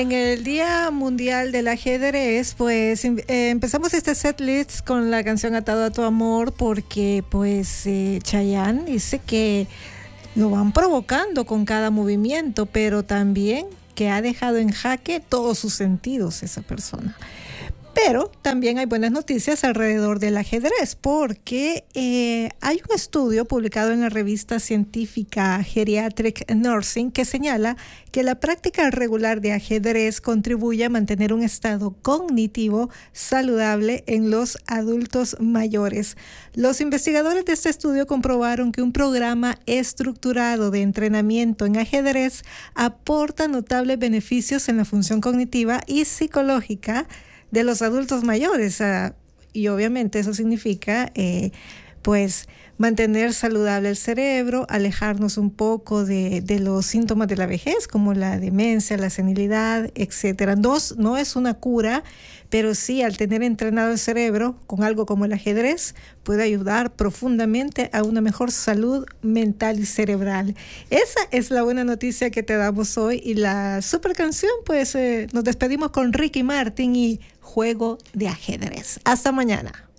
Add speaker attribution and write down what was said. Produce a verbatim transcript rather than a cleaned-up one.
Speaker 1: En el Día Mundial del Ajedrez, pues em- eh, empezamos este setlist con la canción Atado a tu amor porque pues eh, Chayanne dice que lo van provocando con cada movimiento, pero también que ha dejado en jaque todos sus sentidos esa persona. Pero también hay buenas noticias alrededor del ajedrez, porque eh, hay un estudio publicado en la revista científica Geriatric Nursing que señala que la práctica regular de ajedrez contribuye a mantener un estado cognitivo saludable en los adultos mayores. Los investigadores de este estudio comprobaron que un programa estructurado de entrenamiento en ajedrez aporta notables beneficios en la función cognitiva y psicológica de los adultos mayores, uh, y obviamente eso significa eh, pues mantener saludable el cerebro, alejarnos un poco de, de los síntomas de la vejez como la demencia, la senilidad, etcétera. No, no es una cura, pero sí, al tener entrenado el cerebro con algo como el ajedrez, puede ayudar profundamente a una mejor salud mental y cerebral. Esa es la buena noticia que te damos hoy, y la super canción, pues eh, nos despedimos con Ricky Martin y Juego de Ajedrez. Hasta mañana.